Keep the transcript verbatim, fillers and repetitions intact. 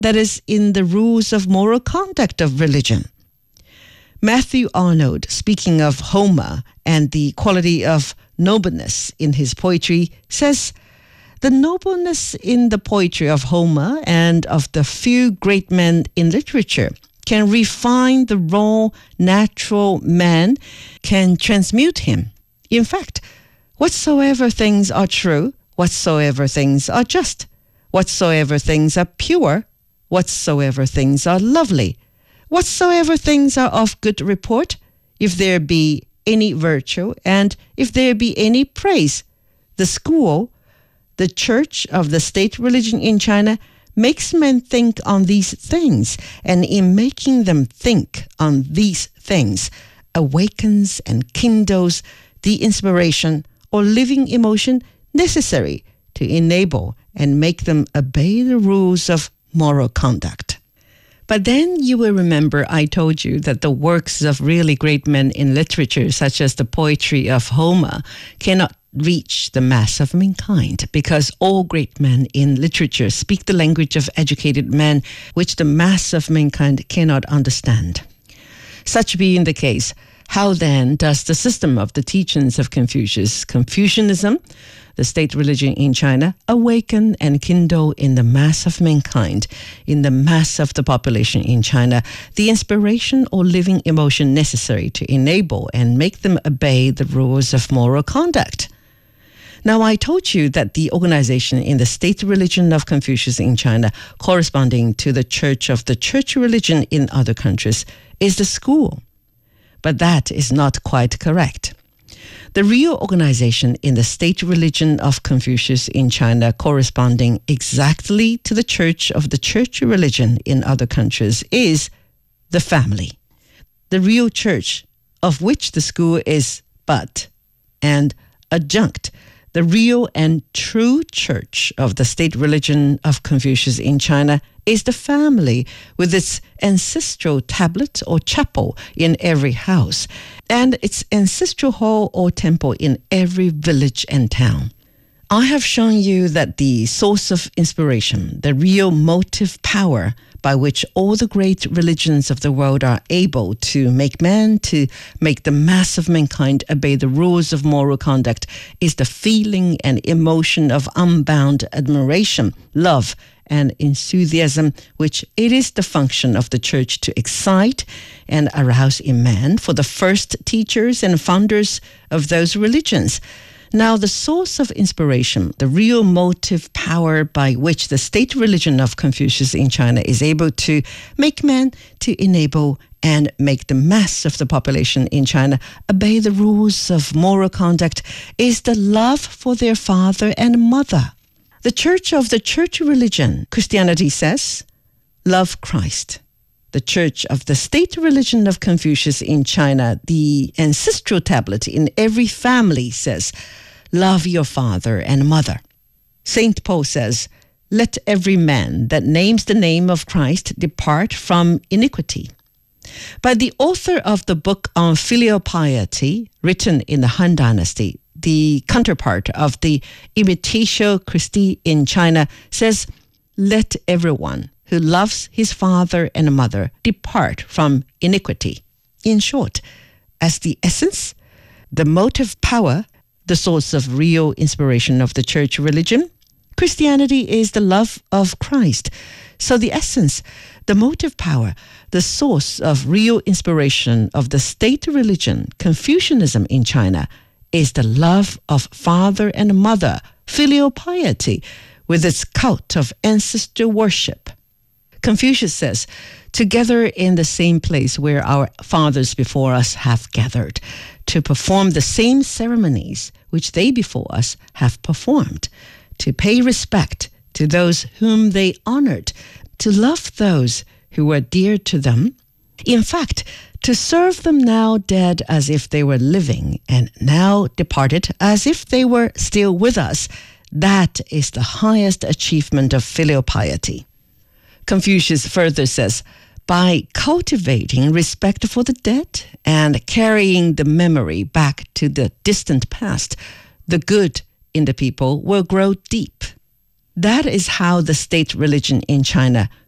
that is, in the rules of moral conduct of religion. Matthew Arnold, speaking of Homer and the quality of nobleness in his poetry, says, "The nobleness in the poetry of Homer and of the few great men in literature can refine the raw, natural man, can transmute him. In fact, whatsoever things are true, whatsoever things are just, whatsoever things are pure, whatsoever things are lovely, whatsoever things are of good report, if there be any virtue, and if there be any praise, the school, the church of the state religion in China, makes men think on these things, and in making them think on these things, awakens and kindles the inspiration or living emotion necessary to enable and make them obey the rules of moral conduct." But then you will remember I told you that the works of really great men in literature, such as the poetry of Homer, cannot reach the mass of mankind because all great men in literature speak the language of educated men, which the mass of mankind cannot understand. Such being the case, how then does the system of the teachings of Confucius, Confucianism, the state religion in China, awaken and kindle in the mass of mankind, in the mass of the population in China, the inspiration or living emotion necessary to enable and make them obey the rules of moral conduct? Now, I told you that the organization in the state religion of Confucius in China, corresponding to the church of the church religion in other countries, is the school. But that is not quite correct. The real organization in the state religion of Confucius in China, corresponding exactly to the church of the church religion in other countries, is the family. The real church, of which the school is but and adjunct. The real and true church of the state religion of Confucius in China is the family, with its ancestral tablet or chapel in every house, and its ancestral hall or temple in every village and town. I have shown you that the source of inspiration, the real motive power by which all the great religions of the world are able to make man, to make the mass of mankind obey the rules of moral conduct, is the feeling and emotion of unbound admiration, love, and enthusiasm, which it is the function of the church to excite and arouse in man for the first teachers and founders of those religions. Now, the source of inspiration, the real motive power by which the state religion of Confucius in China is able to make man, to enable and make the mass of the population in China obey the rules of moral conduct, is the love for their father and mother. The church of the church religion, Christianity, says, "Love Christ." The church of the state religion of Confucius in China, the ancestral tablet in every family, says, "Love your father and mother." Saint Paul says, "Let every man that names the name of Christ depart from iniquity." But the author of the book on filial piety, written in the Han Dynasty, the counterpart of the Imitatio Christi in China, says, "Let everyone who loves his father and mother depart from iniquity." In short, as the essence, the motive power, the source of real inspiration of the church religion, Christianity is the love of Christ. So the essence, the motive power, the source of real inspiration of the state religion, Confucianism in China, is the love of father and mother, filial piety, with its cult of ancestor worship. Confucius says, "Together in the same place where our fathers before us have gathered, to perform the same ceremonies which they before us have performed, to pay respect to those whom they honored, to love those who were dear to them. In fact, to serve them now dead as if they were living, and now departed as if they were still with us, that is the highest achievement of filial piety." Confucius further says, "By cultivating respect for the dead and carrying the memory back to the distant past, the good in the people will grow deep." That is how the state religion in China